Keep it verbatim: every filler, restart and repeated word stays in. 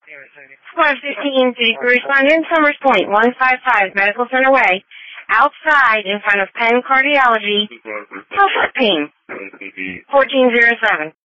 five fifteen to respond in Summers Point, one five five, Medical Center Way, outside in front of Penn Cardiology, Health Pain, fourteen oh seven.